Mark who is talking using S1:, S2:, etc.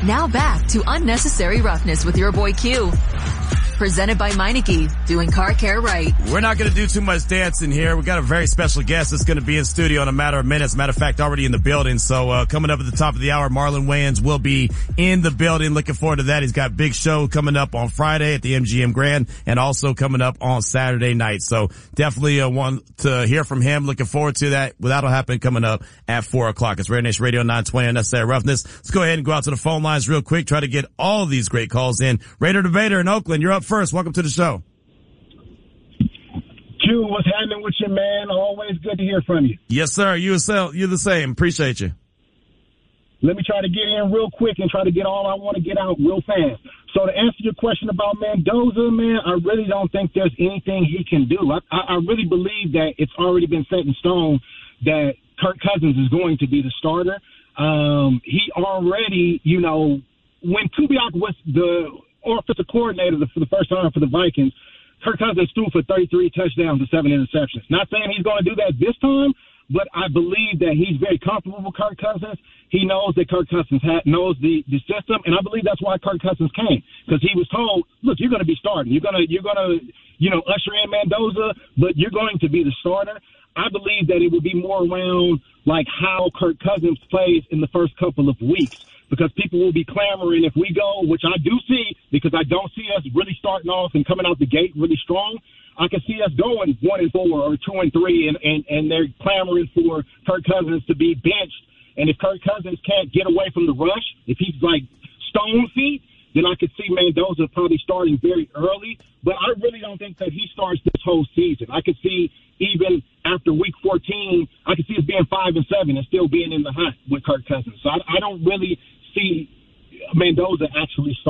S1: Now back to Unnecessary Roughness with your boy Q. Presented by Meineke, doing car care right.
S2: We're not going to do too much dancing here. We got a very special guest that's going to be in studio in a matter of minutes. Matter of fact, already in the building. So, coming up at the top of the hour, Marlon Wayans will be in the building. Looking forward to that. He's got a big show coming up on Friday at the MGM Grand and also coming up on Saturday night. So definitely want to hear from him. Looking forward to that. That'll happen coming up at 4 o'clock. It's Raider Nation Radio 920 Unnecessary Roughness. Let's go ahead and go out to the phone lines real quick. Try to get all of these great calls in. Raider Debater in Oakland, you're up first. Welcome to the show.
S3: Q, what's happening with you, man? Always good to hear from you.
S2: Yes, sir. You're the same. Appreciate you.
S3: Let me try to get in real quick and try to get all I want to get out real fast. So to answer your question about Mendoza, man, I really don't think there's anything he can do. I really believe that it's already been set in stone that Kirk Cousins is going to be the starter. He already, when Kubiak was the offensive coordinator for the first time for the Vikings, Kirk Cousins threw for 33 touchdowns and 7 interceptions. Not saying he's going to do that this time, but I believe that he's very comfortable with Kirk Cousins. He knows that Kirk Cousins knows the system, and I believe that's why Kirk Cousins came, because he was told, look, you're going to be starting. You're going to usher in Mendoza, but you're going to be the starter. I believe that it will be more around like how Kirk Cousins plays in the first couple of weeks, because people will be clamoring if we go, which I do see, because I don't see us really starting off and coming out the gate really strong. I can see us going 1-4 or 2-3, and they're clamoring for Kirk Cousins to be benched. And if Kirk Cousins can't get away from the rush, if he's like stone feet, then I could see Mendoza probably starting very early. But I really don't think that he starts this whole season. I could see even after week 14, I could see us being 5-7 and still being in the hunt with Kirk Cousins. So I don't really see Mendoza actually starting.